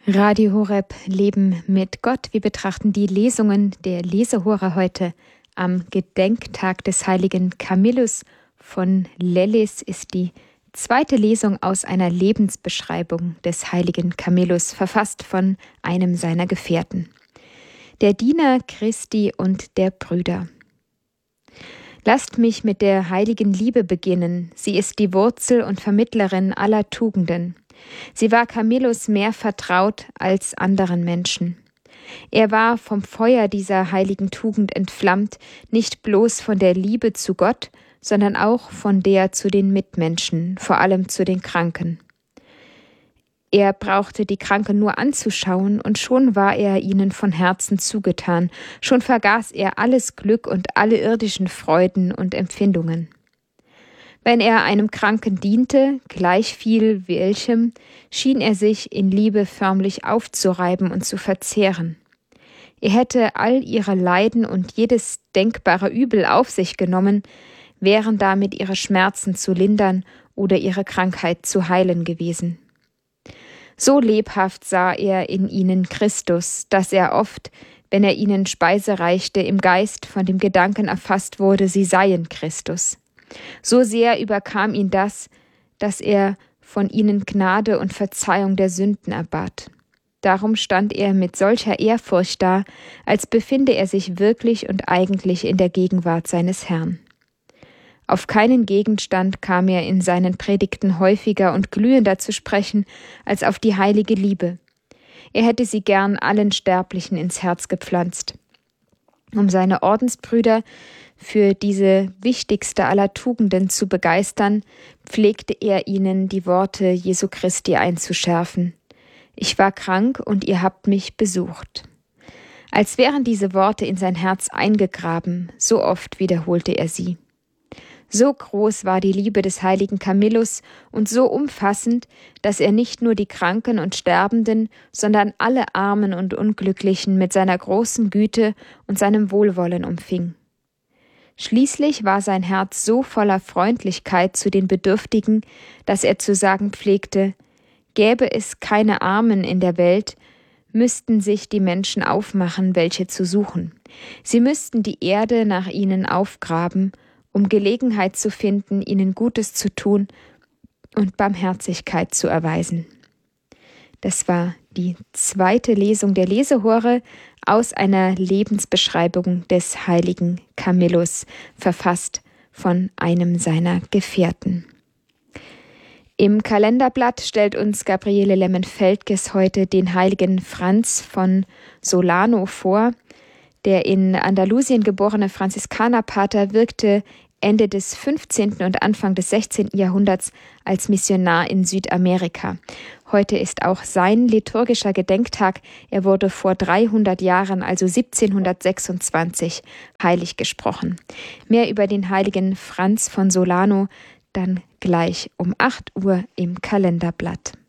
Radio Horeb Leben mit Gott. Wir betrachten die Lesungen der Lesehora heute am Gedenktag des heiligen Camillus von Lellis ist die zweite Lesung aus einer Lebensbeschreibung des heiligen Camillus, verfasst von einem seiner Gefährten. Der Diener Christi und der Brüder. Lasst mich mit der heiligen Liebe beginnen. Sie ist die Wurzel und Vermittlerin aller Tugenden. Sie war Camillus mehr vertraut als anderen Menschen. Er war vom Feuer dieser heiligen Tugend entflammt, nicht bloß von der Liebe zu Gott, sondern auch von der zu den Mitmenschen, vor allem zu den Kranken. Er brauchte die Kranken nur anzuschauen, und schon war er ihnen von Herzen zugetan, schon vergaß er alles Glück und alle irdischen Freuden und Empfindungen. Wenn er einem Kranken diente, gleichviel welchem, schien er sich in Liebe förmlich aufzureiben und zu verzehren. Er hätte all ihre Leiden und jedes denkbare Übel auf sich genommen, wären damit ihre Schmerzen zu lindern oder ihre Krankheit zu heilen gewesen. So lebhaft sah er in ihnen Christus, dass er oft, wenn er ihnen Speise reichte, im Geist von dem Gedanken erfasst wurde, sie seien Christus. So sehr überkam ihn das, dass er von ihnen Gnade und Verzeihung der Sünden erbat. Darum stand er mit solcher Ehrfurcht da, als befinde er sich wirklich und eigentlich in der Gegenwart seines Herrn. Auf keinen Gegenstand kam er in seinen Predigten häufiger und glühender zu sprechen als auf die heilige Liebe. Er hätte sie gern allen Sterblichen ins Herz gepflanzt. Um seine Ordensbrüder für diese wichtigste aller Tugenden zu begeistern, pflegte er ihnen die Worte Jesu Christi einzuschärfen. Ich war krank und ihr habt mich besucht. Als wären diese Worte in sein Herz eingegraben, so oft wiederholte er sie. So groß war die Liebe des heiligen Camillus und so umfassend, dass er nicht nur die Kranken und Sterbenden, sondern alle Armen und Unglücklichen mit seiner großen Güte und seinem Wohlwollen umfing. Schließlich war sein Herz so voller Freundlichkeit zu den Bedürftigen, dass er zu sagen pflegte: Gäbe es keine Armen in der Welt, müssten sich die Menschen aufmachen, welche zu suchen. Sie müssten die Erde nach ihnen aufgraben, um Gelegenheit zu finden, ihnen Gutes zu tun und Barmherzigkeit zu erweisen. Das war die zweite Lesung der Lesehore aus einer Lebensbeschreibung des heiligen Camillus, verfasst von einem seiner Gefährten. Im Kalenderblatt stellt uns Gabriele Lemmen-Feldges heute den heiligen Franz von Solano vor. Der in Andalusien geborene Franziskanerpater wirkte Ende des 15. und Anfang des 16. Jahrhunderts als Missionar in Südamerika. Heute ist auch sein liturgischer Gedenktag. Er wurde vor 300 Jahren, also 1726, heilig gesprochen. Mehr über den heiligen Franz von Solano dann gleich um 8 Uhr im Kalenderblatt.